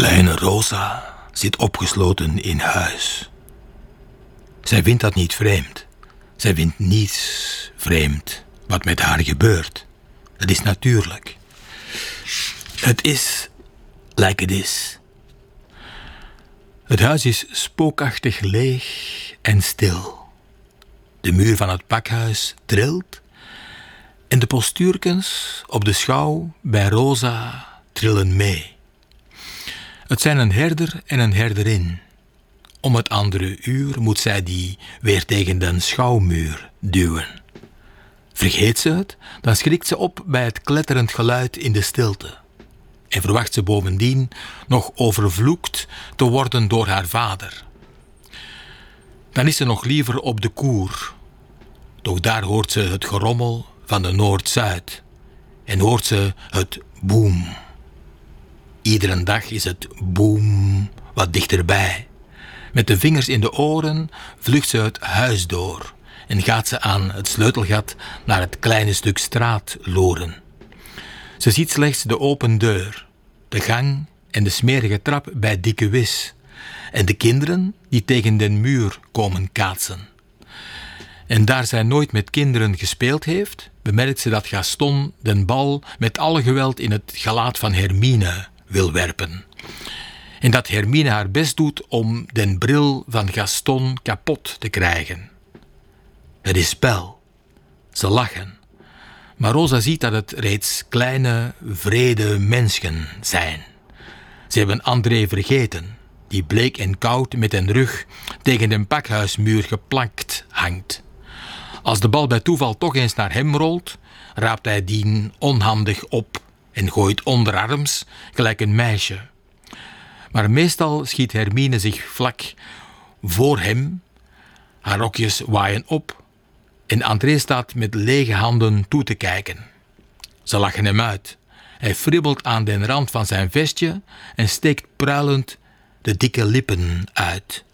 Kleine Rosa zit opgesloten in huis. Zij vindt dat niet vreemd. Zij vindt niets vreemd wat met haar gebeurt. Het is natuurlijk. Het is like het is. Het huis is spookachtig leeg en stil. De muur van het pakhuis trilt en de postuurkens op de schouw bij Rosa trillen mee. Het zijn een herder en een herderin. Om het andere uur moet zij die weer tegen de schouwmuur duwen. Vergeet ze het, dan schrikt ze op bij het kletterend geluid in de stilte. En verwacht ze bovendien nog overvloekt te worden door haar vader. Dan is ze nog liever op de koer. Doch daar hoort ze het gerommel van de Noord-Zuid. En hoort ze het boem. Iedere dag is het boem wat dichterbij. Met de vingers in de oren vlucht ze het huis door en gaat ze aan het sleutelgat naar het kleine stuk straat loeren. Ze ziet slechts de open deur, de gang en de smerige trap bij Dikke Wis en de kinderen die tegen den muur komen kaatsen. En daar zij nooit met kinderen gespeeld heeft, bemerkt ze dat Gaston den bal met alle geweld in het gelaat van Hermine wil werpen. En dat Hermine haar best doet om den bril van Gaston kapot te krijgen. Het is spel. Ze lachen. Maar Rosa ziet dat het reeds kleine, vrede mensen zijn. Ze hebben André vergeten, die bleek en koud met een rug tegen de pakhuismuur geplankt hangt. Als de bal bij toeval toch eens naar hem rolt, raapt hij die onhandig op en gooit onderarms gelijk een meisje. Maar meestal schiet Hermine zich vlak voor hem, haar rokjes waaien op en André staat met lege handen toe te kijken. Ze lachen hem uit. Hij fribbelt aan den rand van zijn vestje en steekt pruilend de dikke lippen uit.